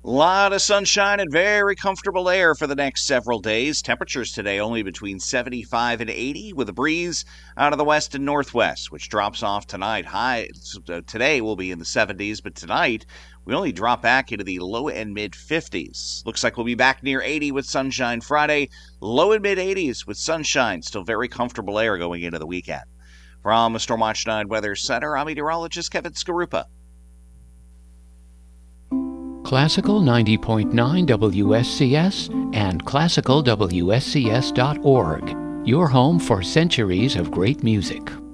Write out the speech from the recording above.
A lot of sunshine and very comfortable air for the next several days. Temperatures today only between 75 and 80 with a breeze out of the west and northwest, which drops off tonight. Today will be in the 70s, but tonight we only drop back into the low and mid 50s. Looks like we'll be back near 80 with sunshine Friday, low and mid 80s with sunshine. Still very comfortable air going into the weekend. From the Stormwatch 9 Weather Center, I'm meteorologist Kevin Skarupa. Classical 90.9 WSCS and classicalwscs.org. Your home for centuries of great music.